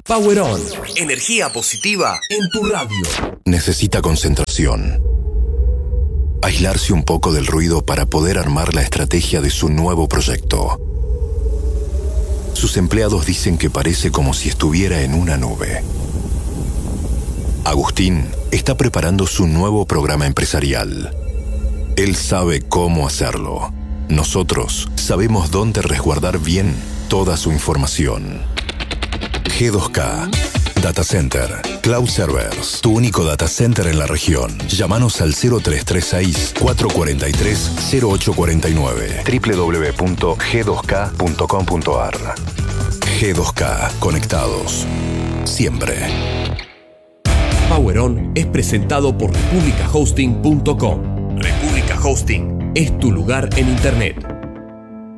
Power On. Energía positiva en tu radio. Necesita concentración. Aislarse un poco del ruido para poder armar la estrategia de su nuevo proyecto. Sus empleados dicen que parece como si estuviera en una nube. Agustín está preparando su nuevo programa empresarial. Él sabe cómo hacerlo. Nosotros sabemos dónde resguardar bien toda su información. G2K. Data Center. Cloud Servers. Tu único data center en la región. Llámanos al 0336-443-0849. www.g2k.com.ar. G2K. Conectados. Siempre. Power On es presentado por republicahosting.com. Republica Hosting es tu lugar en Internet.